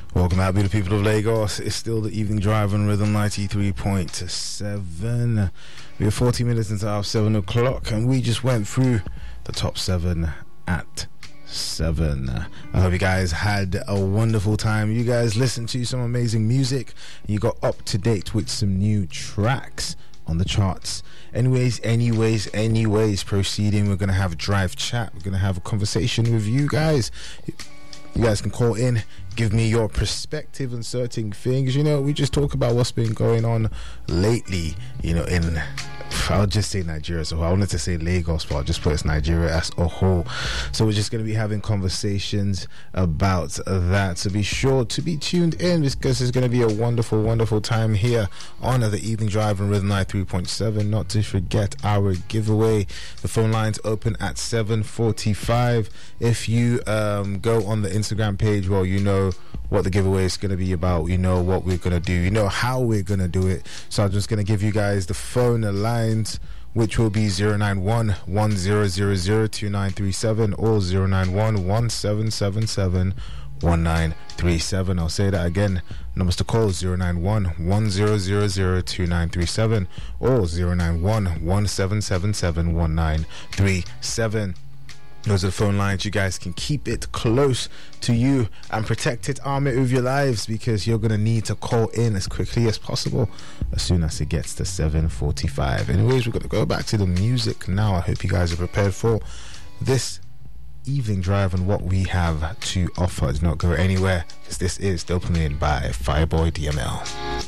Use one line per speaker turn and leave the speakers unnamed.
Welcome out, beautiful people of Lagos. It's still the evening drive on Rhythm 93.7. We are 40 minutes into our 7 o'clock, and we just went through the top 7 at 7. I hope you guys had a wonderful time. You guys listened to some amazing music. You got up to date with some new tracks on the charts. Anyways, proceeding, we're going to have a drive chat. We're going to have a conversation with you guys. You guys can call in, give me your perspective on certain things. You know, we just talk about what's been going on lately, you know, in, I'll just say Nigeria. So I wanted to say Lagos, but I'll just put it as Nigeria as a whole. So we're just going to be having conversations about that. So be sure to be tuned in, because it's going to be a wonderful, wonderful time here on the Evening Drive on Rhythm 93.7. Not to forget our giveaway. The phone lines open at 7:45. If you go on the Instagram page, well, you know what the giveaway is going to be about. You know what we're going to do. You know how we're going to do it. So I'm just going to give you guys the phone lines, which will be 091-1000-2937 or 091-1777-1937. I'll say that again. Numbers to call 091-1000-2937 or 091-1777-1937. Those are the phone lines. You guys can keep it close to you and protect it, arm it with your lives, because you're going to need to call in as quickly as possible as soon as it gets to 7:45. Anyways, we're going to go back to the music now. I hope you guys are prepared for this evening drive and what we have to offer. Do not go anywhere, because this is Dopamine by Fireboy DML.